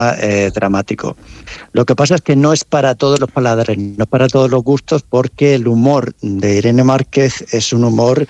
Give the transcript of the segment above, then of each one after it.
dramático. Lo que pasa es que no es para todos los paladares, no es para todos los gustos, porque el humor de Irene Márquez es un humor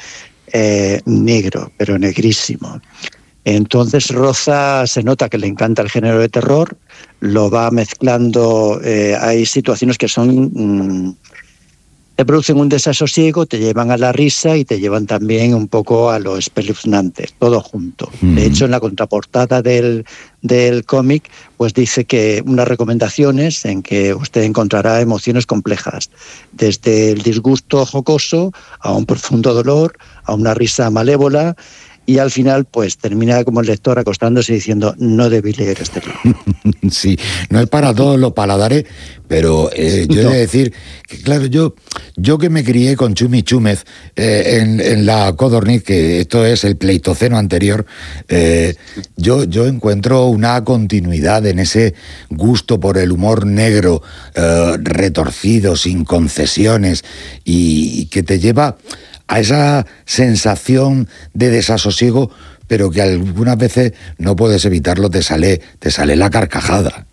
negro, pero negrísimo. Entonces Roza se nota que le encanta el género de terror, lo va mezclando, hay situaciones que son... te producen un desasosiego, te llevan a la risa y te llevan también un poco a lo espeluznante, todo junto. De hecho, en la contraportada del cómic, pues dice que unas recomendaciones en que usted encontrará emociones complejas, desde el disgusto jocoso a un profundo dolor, a una risa malévola, y al final pues termina como el lector acostándose diciendo: no debí leer este libro. Sí, no es para todos los paladares, pero yo he de decir que, claro, yo que me crié con Chumi Chúmez en la Codorniz, que esto es el Pleistoceno anterior, yo encuentro una continuidad en ese gusto por el humor negro, retorcido, sin concesiones, y que te lleva a esa sensación de desasosiego, pero que algunas veces no puedes evitarlo, te sale la carcajada.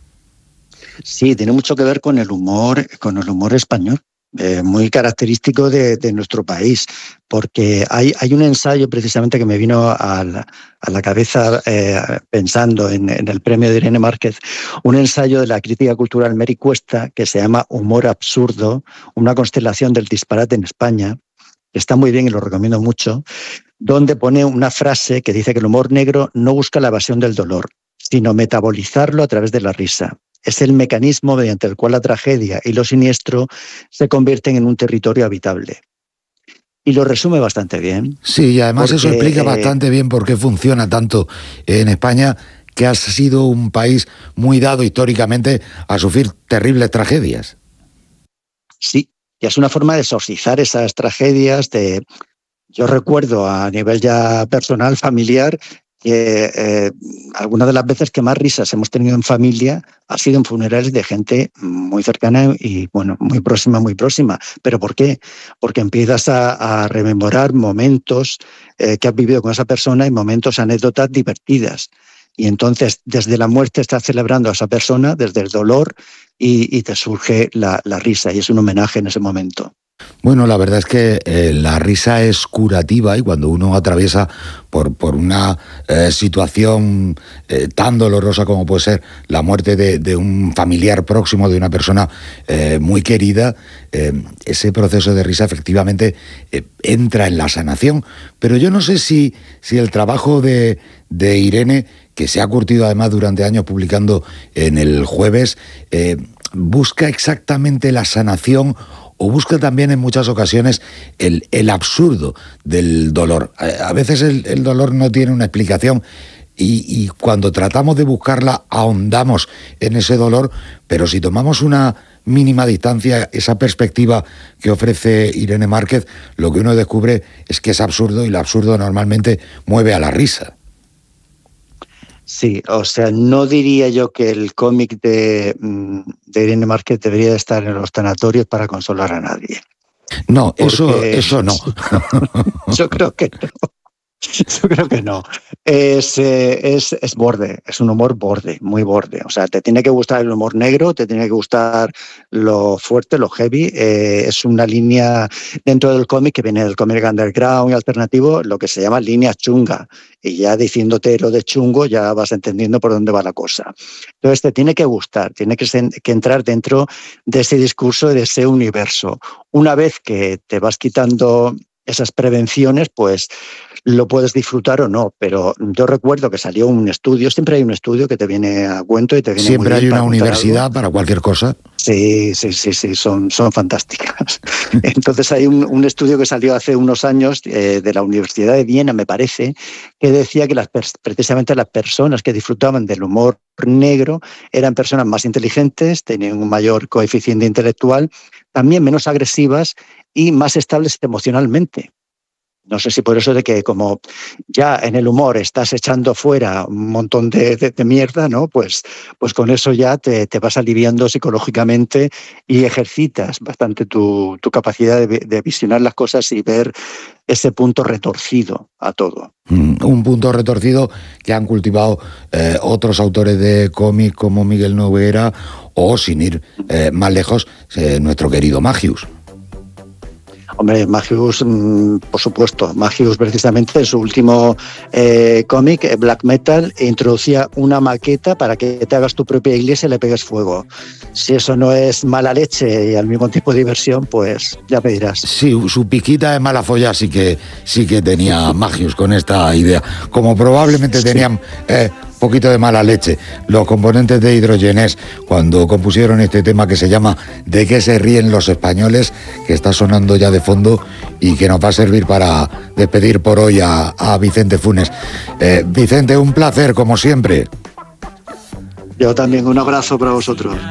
Sí, tiene mucho que ver con el humor español, muy característico de nuestro país, porque hay un ensayo precisamente que me vino a la cabeza pensando en el premio de Irene Márquez, un ensayo de la crítica cultural Mary Cuesta que se llama Humor absurdo, una constelación del disparate en España. Está muy bien y lo recomiendo mucho, donde pone una frase que dice que el humor negro no busca la evasión del dolor, sino metabolizarlo a través de la risa. Es el mecanismo mediante el cual la tragedia y lo siniestro se convierten en un territorio habitable. Y lo resume bastante bien. Sí, y además eso explica bastante bien por qué funciona tanto en España, que ha sido un país muy dado históricamente a sufrir terribles tragedias. Sí. Y es una forma de exorcizar esas tragedias. Yo recuerdo a nivel ya personal, familiar, que algunas de las veces que más risas hemos tenido en familia ha sido en funerales de gente muy cercana y, bueno, muy próxima. ¿Pero por qué? Porque empiezas a rememorar momentos que has vivido con esa persona y momentos, anécdotas divertidas. Y entonces, desde la muerte estás celebrando a esa persona, desde el dolor, y te surge la risa, y es un homenaje en ese momento. Bueno, la verdad es que la risa es curativa, y cuando uno atraviesa por una situación tan dolorosa como puede ser la muerte de un familiar próximo, de una persona muy querida, ese proceso de risa efectivamente entra en la sanación. Pero yo no sé si el trabajo de Irene, que se ha curtido además durante años publicando en El Jueves, busca exactamente la sanación, o busca también en muchas ocasiones el absurdo del dolor. A veces el dolor no tiene una explicación, y cuando tratamos de buscarla ahondamos en ese dolor, pero si tomamos una mínima distancia, esa perspectiva que ofrece Irene Márquez, lo que uno descubre es que es absurdo, y lo absurdo normalmente mueve a la risa. Sí, o sea, no diría yo que el cómic de Irene Márquez debería estar en los sanatorios para consolar a nadie. No, eso no. Yo creo que no. Yo creo que no. Es borde, es un humor borde, muy borde. O sea, te tiene que gustar el humor negro, te tiene que gustar lo fuerte, lo heavy. Es una línea dentro del cómic que viene del cómic underground y alternativo, lo que se llama línea chunga. Y ya diciéndote lo de chungo, ya vas entendiendo por dónde va la cosa. Entonces te tiene que gustar, tiene que entrar dentro de ese discurso y de ese universo. Una vez que te vas quitando esas prevenciones, pues lo puedes disfrutar o no, pero yo recuerdo que salió un estudio, siempre hay un estudio que te viene a cuento y te viene siempre muy bien. Siempre hay una universidad para cualquier cosa. Sí, son fantásticas. Entonces hay un estudio que salió hace unos años de la Universidad de Viena, me parece, que decía que precisamente las personas que disfrutaban del humor negro eran personas más inteligentes, tenían un mayor coeficiente intelectual, también menos agresivas y más estables emocionalmente. No sé si por eso de que como ya en el humor estás echando fuera un montón de mierda, ¿no? Pues con eso ya te vas aliviando psicológicamente y ejercitas bastante tu capacidad de visionar las cosas y ver ese punto retorcido a todo. Un punto retorcido que han cultivado otros autores de cómic como Miguel Noguera o, sin ir más lejos, nuestro querido Magius. Hombre, Magius, por supuesto. Magius, precisamente, en su último cómic, Black Metal, introducía una maqueta para que te hagas tu propia iglesia y le pegues fuego. Si eso no es mala leche y al mismo tiempo diversión, pues ya me dirás. Sí, su piquita de mala folla sí que tenía Magius con esta idea. Como probablemente tenían poquito de mala leche los componentes de Hidrogenés cuando compusieron este tema que se llama ¿De qué se ríen los españoles?, que está sonando ya de fondo y que nos va a servir para despedir por hoy a Vicente Funes. Vicente, un placer como siempre. Yo también, un abrazo para vosotros.